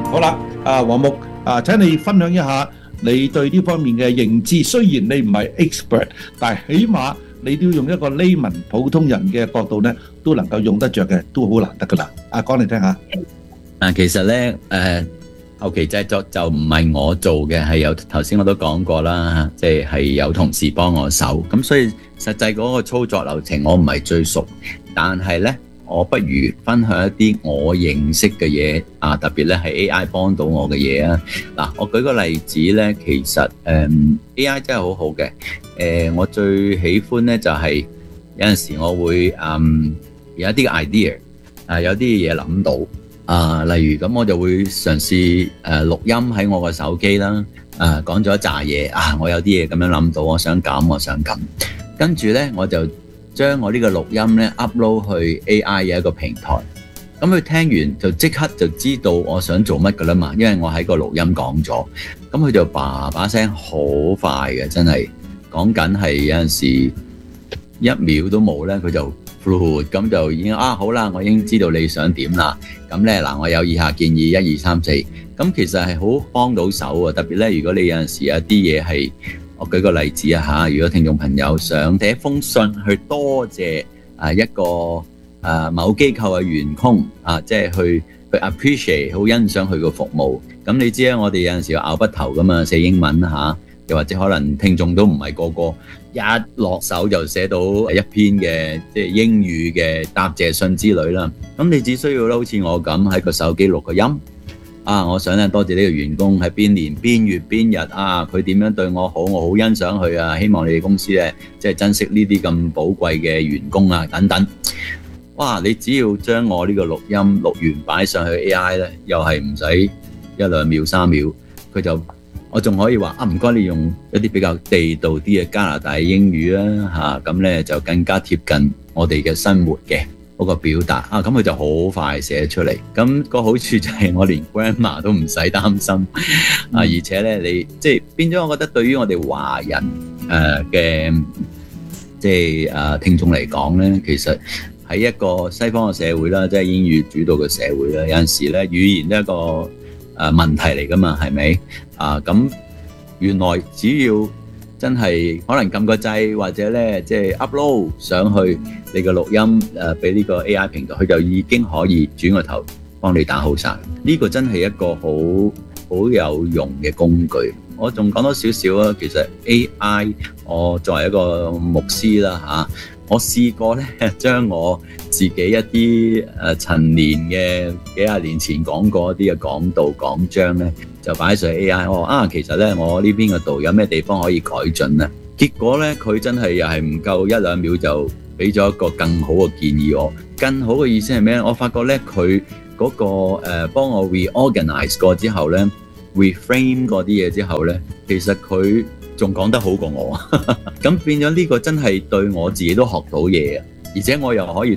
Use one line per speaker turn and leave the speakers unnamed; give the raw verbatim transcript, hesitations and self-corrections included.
好啦，啊黃牧啊，請你分享一下你對呢方面嘅認知。雖然你唔係 expert，但係起碼你都要用一個 layman 普通人嘅角度咧，都能夠用得着嘅，都好難得噶啦。啊，講嚟聽下。
啊，其實咧，誒、呃、後期製作就唔係我做嘅，係有頭先我都講過啦，即係係有同事幫我手，咁所以實際嗰個操作流程我唔係最熟，但係咧，我不如分享一啲我認識嘅嘢啊，特別咧係 A I 幫到我嘅嘢啊。嗱，我舉個例子咧，其實誒、嗯、A I 真係好好嘅，誒、呃、我最喜歡咧就係、是、有陣時我會嗯有一啲 idea 啊，有啲嘢諗到。啊，例如咁，我就會嘗試誒、呃、錄音喺我個手機啦，誒講咗一紮嘢啊，我有啲嘢咁樣諗到，我想咁，我想咁，跟住咧我就將我呢個錄音咧 upload 去 A I 嘅一個平台，咁佢聽完就即刻就知道我想做乜噶啦嘛，因為我喺個錄音講咗，咁佢就叭叭聲好快嘅，真係講緊係有陣時一秒都冇咧，佢就。咁就已經啊好啦，我已經知道你想點啦。咁咧嗱，我有以下建議一二三四。咁其實係好幫到手啊，特別咧，如果你有陣時有啲嘢係，我舉個例子啊嚇，如果聽眾朋友想寫一封信去多謝啊一個啊某機構嘅員工啊，即係去去 appreciate 好欣賞佢個服務。咁你知啦，我哋有陣時要拗筆頭噶嘛，寫英文嚇。又或者可能聽眾都唔係個個一落手就寫到一篇嘅即係英語嘅答謝信之類啦。咁你只需要好似我咁喺個手機錄個音啊，我想咧多謝呢個員工喺邊年邊月邊日啊，佢點樣對我好，我好欣賞佢啊。希望你哋公司咧即係珍惜呢啲咁寶貴嘅員工啊等等。哇！你只要將我呢個錄音錄完擺上去 A I 咧，又係唔使一兩秒三秒，佢就〜我仲可以話啊，唔該你用一啲比較地道啲嘅加拿大英語啦嚇，咁咧就更加貼近我哋嘅生活嘅嗰個表達啊，咁佢就好快寫出嚟。咁個好處就係我連 grammar 都唔使擔心啊，而且咧你即係變咗，我覺得對於我哋華人誒嘅即係誒聽眾嚟講咧，其實喺一個西方嘅社會啦，即係英語主導嘅社會啦，有陣時咧語言都係一個誒問題嚟㗎嘛，係咪？啊，咁原來只要真係可能撳個掣，或者咧即係 upload 上去你個錄音誒，俾呢個 A I 平台，佢就已經可以轉個頭幫你打好晒。呢個真係一個好好有用嘅工具。我仲講多少少啊，其實 A I 我作為一個牧師啦嚇，我試過咧將我自己一啲誒陳年嘅幾廿年前講過一啲嘅講道講章咧，就擺上 A I。我話啊，其實咧我呢邊嘅道有咩地方可以改進咧？結果咧佢真係又係唔夠一兩秒就俾咗一個更好嘅建議我。更好嘅意思係咩咧？我發覺咧佢嗰個誒幫我 reorganize 過之後咧，reframe 嗰啲嘢之後咧，其實佢仲講得好過我。咁變咗呢個真係對我自己都學到嘢啊！而且我又可以